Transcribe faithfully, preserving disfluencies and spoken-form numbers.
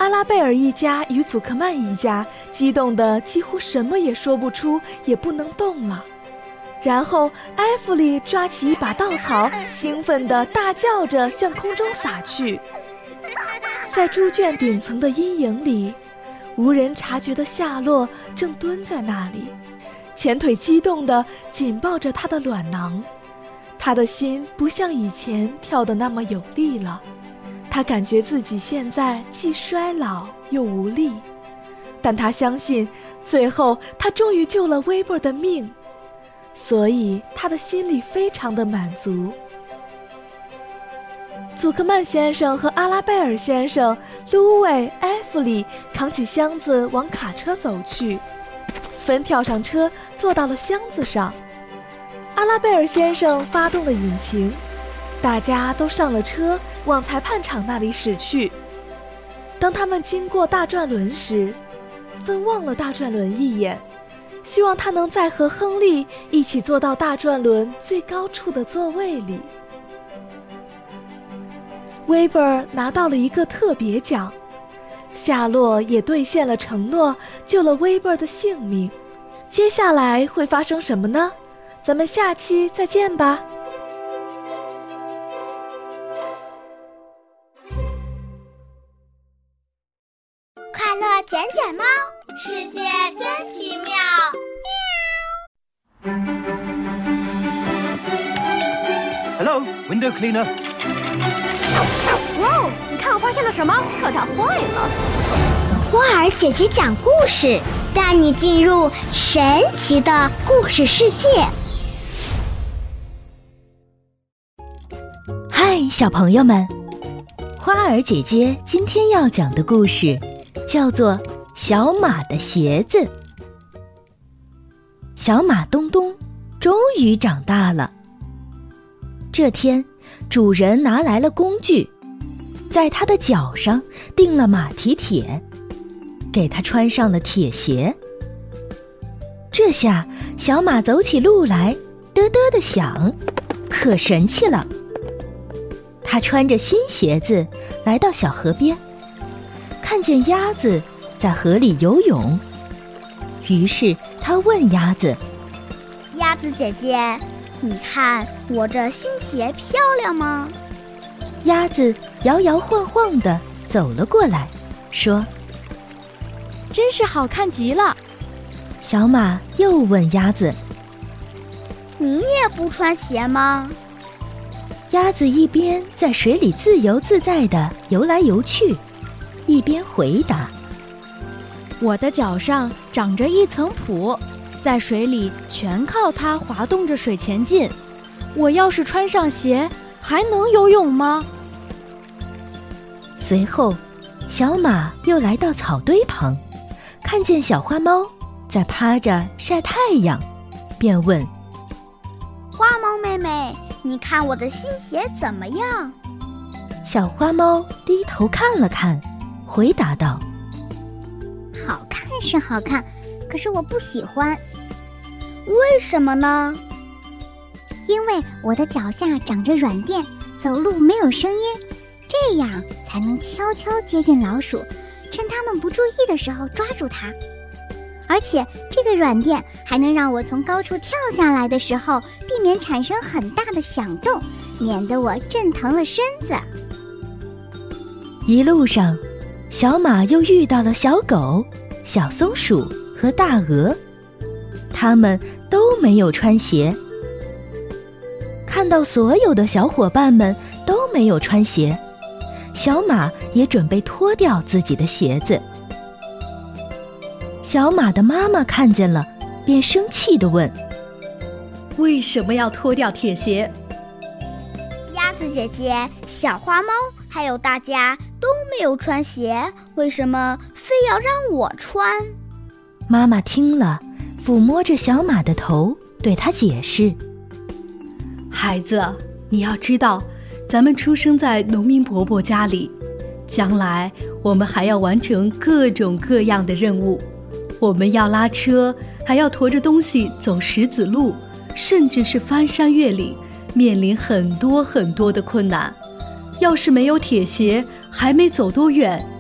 阿拉贝尔一家与祖克曼一家激动得几乎什么也说不出，也不能动了。然后艾弗里抓起一把稻草，兴奋地大叫着向空中撒去。在猪圈顶层的阴影里，无人察觉的夏洛正蹲在那里，前腿激动地紧抱着他的卵囊。他的心不像以前跳得那么有力了，他感觉自己现在既衰老又无力，但他相信最后他终于救了威伯的命，所以他的心里非常的满足。祖克曼先生和阿拉贝尔先生、芦苇、艾弗里扛起箱子往卡车走去，芬跳上车坐到了箱子上。阿拉贝尔先生发动了引擎，大家都上了车，往裁判场那里驶去。当他们经过大转轮时，芬望了大转轮一眼，希望他能再和亨利一起坐到大转轮最高处的座位里。威伯拿到了一个特别奖，夏洛也兑现了承诺，救了威伯的性命。接下来会发生什么呢？咱们下期再见吧。 快乐卷卷猫，世界真奇妙。 Hello, window cleaner. 哇哦，你看我发现了什么？可它坏了。 花儿姐姐讲故事，带你进入神奇的故事世界。 嗨，小朋友们，花儿姐姐今天要讲的故事叫做《小马的鞋子》。小马东东终于长大了。这天，主人拿来了工具，在他的脚上钉了马蹄铁，给他穿上了铁鞋。这下小马走起路来嘚嘚地响，可神气了。他穿着新鞋子来到小河边，看见鸭子在河里游泳，于是他问鸭子： 鸭子姐姐，你看我这新鞋漂亮吗？ 鸭子摇摇晃晃地走了过来，说： 真是好看极了。 小马又问鸭子： 你也不穿鞋吗？ 鸭子一边在水里自由自在地游来游去，一边回答： 我的脚上长着一层蹼，在水里全靠它滑动着水前进。我要是穿上鞋，还能游泳吗？ 随后，小马又来到草堆旁，看见小花猫在趴着晒太阳，便问： 花猫妹妹，你看我的新鞋怎么样？ 小花猫低头看了看，回答道： 好看是好看，可是我不喜欢。为什么呢？因为我的脚下长着软垫，走路没有声音，这样才能悄悄接近老鼠，趁它们不注意的时候抓住它。而且这个软垫还能让我从高处跳下来的时候避免产生很大的响动，免得我震疼了身子。 一路上，小马又遇到了小狗、小松鼠和大鹅，它们都没有穿鞋。看到所有的小伙伴们都没有穿鞋，小马也准备脱掉自己的鞋子。小马的妈妈看见了，便生气地问： 为什么要脱掉铁鞋？ 鸭子姐姐、小花猫还有大家都没有穿鞋，为什么非要让我穿？ 妈妈听了，抚摸着小马的头，对他解释： 孩子，你要知道，咱们出生在农民伯伯家里，将来我们还要完成各种各样的任务。我们要拉车，还要驮着东西走石子路，甚至是翻山越岭，面临很多很多的困难。要是没有铁鞋，还没走多远，